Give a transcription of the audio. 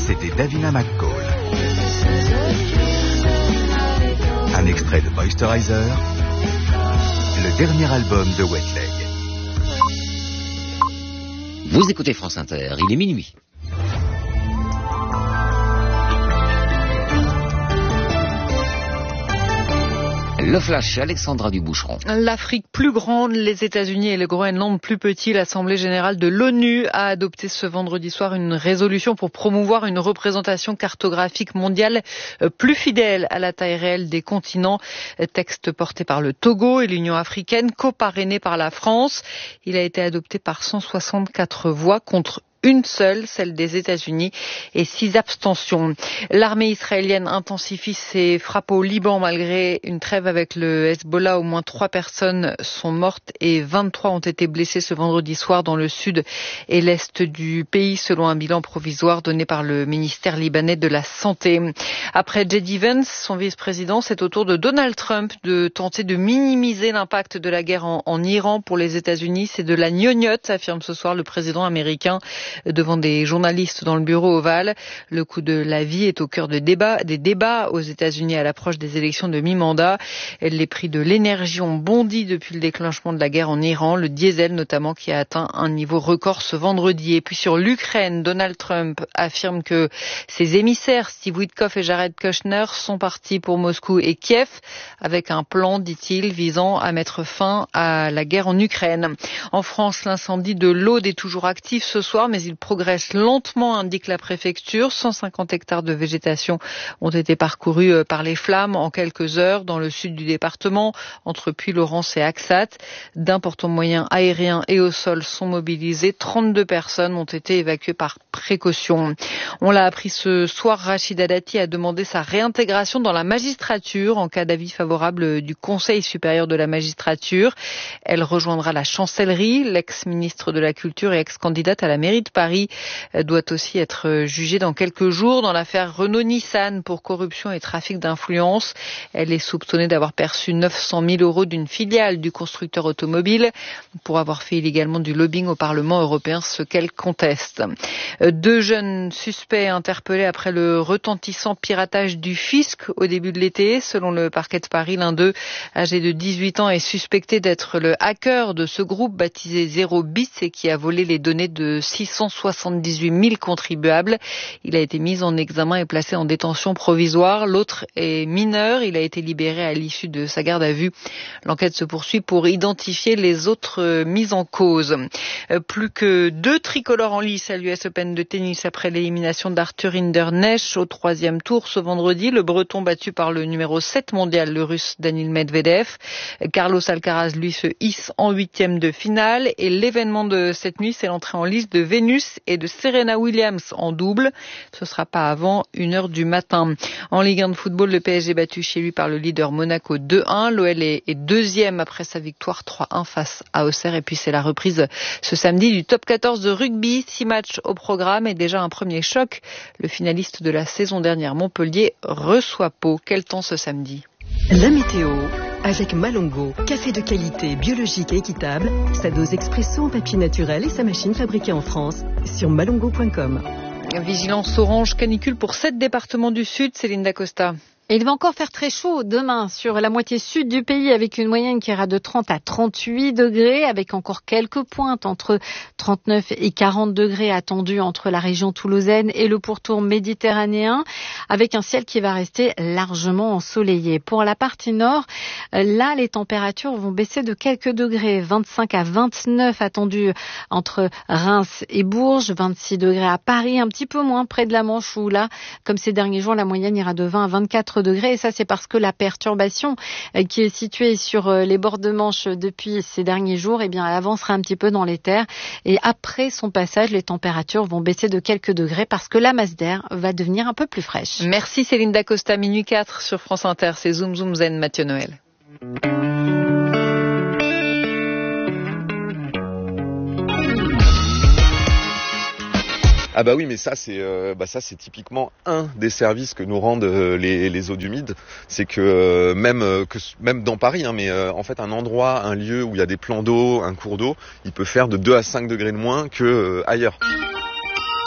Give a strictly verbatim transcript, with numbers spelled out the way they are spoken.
c'était Davina McCall. Un extrait de Moisturizer, le dernier album de Wet Leg. Vous écoutez France Inter, il est minuit. Le flash, Alexandra Duboucheron. L'Afrique plus grande, les États-Unis et le Groenland plus petit. L'Assemblée générale de l'ONU a adopté ce vendredi soir une résolution pour promouvoir une représentation cartographique mondiale plus fidèle à la taille réelle des continents. Texte porté par le Togo et l'Union africaine, coparrainé par la France. Il a été adopté par cent soixante-quatre voix contre une seule, celle des États-Unis, et six abstentions. L'armée israélienne intensifie ses frappes au Liban malgré une trêve avec le Hezbollah. Au moins trois personnes sont mortes et vingt-trois ont été blessées ce vendredi soir dans le sud et l'est du pays, selon un bilan provisoire donné par le ministère libanais de la Santé. Après J D Vance, son vice-président, c'est au tour de Donald Trump de tenter de minimiser l'impact de la guerre en, en Iran pour les États-Unis. C'est de la gnognotte, affirme ce soir le président américain devant des journalistes dans le bureau ovale. Le coût de la vie est au cœur de débats, des débats aux États-Unis à l'approche des élections de mi-mandat. Les prix de l'énergie ont bondi depuis le déclenchement de la guerre en Iran, le diesel notamment qui a atteint un niveau record ce vendredi. Et puis sur l'Ukraine, Donald Trump affirme que ses émissaires Steve Witkoff et Jared Kushner sont partis pour Moscou et Kiev avec un plan, dit-il, visant à mettre fin à la guerre en Ukraine. En France, l'incendie de l'Aude est toujours actif ce soir, mais il progresse lentement, indique la préfecture. cent cinquante hectares de végétation ont été parcourus par les flammes en quelques heures dans le sud du département, entre Puylaurens et Axat. D'importants moyens aériens et au sol sont mobilisés. trente-deux personnes ont été évacuées par précaution. On l'a appris ce soir, Rachida Dati a demandé sa réintégration dans la magistrature en cas d'avis favorable du Conseil supérieur de la magistrature. Elle rejoindra la chancellerie. L'ex-ministre de la Culture et ex-candidate à la mairie de Paris doit aussi être jugée dans quelques jours dans l'affaire Renault-Nissan pour corruption et trafic d'influence. Elle est soupçonnée d'avoir perçu neuf cent mille euros d'une filiale du constructeur automobile pour avoir fait illégalement du lobbying au Parlement européen, ce qu'elle conteste. Deux jeunes suspects interpellés après le retentissant piratage du fisc au début de l'été. Selon le parquet de Paris, l'un d'eux, âgé de dix-huit ans, est suspecté d'être le hacker de ce groupe baptisé Zero Bits et qui a volé les données de six cent soixante-dix-huit mille contribuables. Il a été mis en examen et placé en détention provisoire. L'autre est mineur. Il a été libéré à l'issue de sa garde à vue. L'enquête se poursuit pour identifier les autres mises en cause. Plus que deux tricolores en lice à l'U S Open de tennis après l'élimination d'Arthur Hindernesch au troisième tour ce vendredi. Le Breton battu par le numéro sept mondial, le Russe Daniil Medvedev. Carlos Alcaraz, lui, se hisse en huitième de finale. Et l'événement de cette nuit, c'est l'entrée en lice de Vénus et de Serena Williams en double. Ce sera pas avant une heure du matin. En Ligue un de football, le P S G battu chez lui par le leader Monaco deux un. L'O L est deuxième après sa victoire trois un face à Auxerre. Et puis c'est la reprise ce samedi du top quatorze de rugby. Six matchs au programme et déjà un premier choc. Le finaliste de la saison dernière, Montpellier, reçoit Pau. Quel temps ce samedi? La météo avec Malongo, café de qualité, biologique et équitable, sa dose expresso en papier naturel et sa machine fabriquée en France sur malongo point com. Vigilance orange canicule pour sept départements du sud, Céline Dacosta. Et il va encore faire très chaud demain sur la moitié sud du pays avec une moyenne qui ira de trente à trente-huit degrés avec encore quelques pointes entre trente-neuf et quarante degrés attendus entre la région toulousaine et le pourtour méditerranéen avec un ciel qui va rester largement ensoleillé. Pour la partie nord, là les températures vont baisser de quelques degrés, vingt-cinq à vingt-neuf attendus entre Reims et Bourges, vingt-six degrés à Paris, un petit peu moins près de la Manche où là, comme ces derniers jours, la moyenne ira de vingt à vingt-quatre degrés et ça c'est parce que la perturbation qui est située sur les bords de Manche depuis ces derniers jours, eh bien elle avancera un petit peu dans les terres et après son passage les températures vont baisser de quelques degrés parce que la masse d'air va devenir un peu plus fraîche. Merci Céline Dacosta, minuit quatre sur France Inter, c'est Zoom Zoom Zen, Mathieu Noël. Ah bah oui, mais ça c'est euh, bah ça c'est typiquement un des services que nous rendent euh, les, les eaux humides, c'est que euh, même euh, que même dans Paris, hein, mais euh, en fait un endroit, un lieu où il y a des plans d'eau, un cours d'eau, il peut faire de deux à cinq degrés de moins que euh, ailleurs.